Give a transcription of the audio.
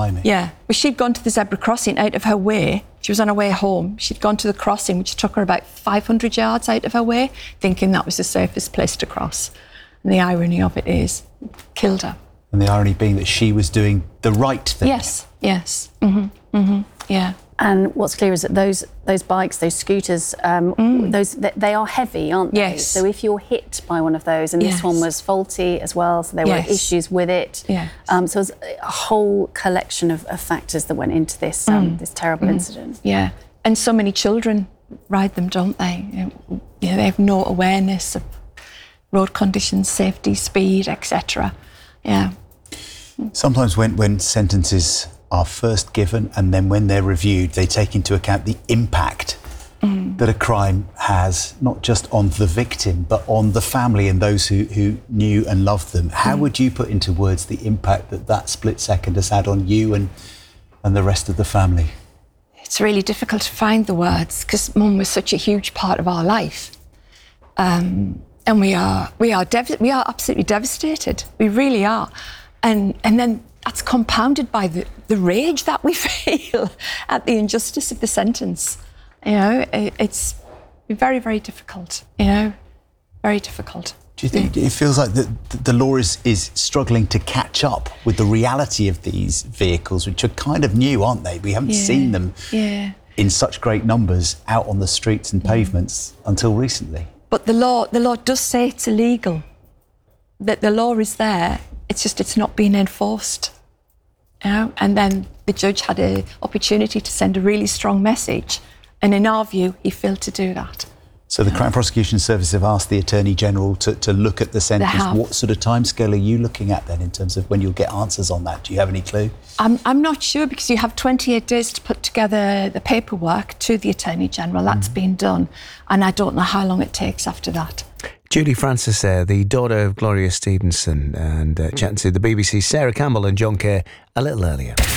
timing. Yeah. Well, she'd gone to the zebra crossing out of her way. She was on her way home. She'd gone to the crossing, which took her about 500 yards out of her way, thinking that was the safest place to cross. And the irony of it is, it killed her. And the irony being that she was doing the right thing. Yes. Yeah. And what's clear is that those bikes, those scooters, they are heavy, aren't they? Yes. So if you're hit by one of those, and this one was faulty as well, so there were issues with it. Yes. So it was a whole collection of factors that went into this this terrible incident. Yeah. And so many children ride them, don't they? They have no awareness of road conditions, safety, speed, etc. Yeah. Sometimes when sentences are first given and then when they're reviewed, they take into account the impact that a crime has, not just on the victim, but on the family and those who knew and loved them. How would you put into words the impact that split second has had on you and the rest of the family? It's really difficult to find the words because Mum was such a huge part of our life. And we are absolutely devastated. We really are. And then that's compounded by the rage that we feel at the injustice of the sentence. It's very, very difficult, very difficult. Do you think it feels like the law is struggling to catch up with the reality of these vehicles, which are kind of new, aren't they? We haven't seen them in such great numbers out on the streets and pavements until recently. But the law does say it's illegal, that the law is there, it's just it's not being enforced. And then the judge had an opportunity to send a really strong message, and in our view, he failed to do that. So the Crown Prosecution Service have asked the Attorney General to look at the sentence. What sort of timescale are you looking at then in terms of when you'll get answers on that? Do you have any clue? I'm not sure because you have 28 days to put together the paperwork to the Attorney General. That's been done, and I don't know how long it takes after that. Julie Francis there, the daughter of Gloria Stevenson, and chatting to the BBC's Sarah Campbell and John Kerr a little earlier.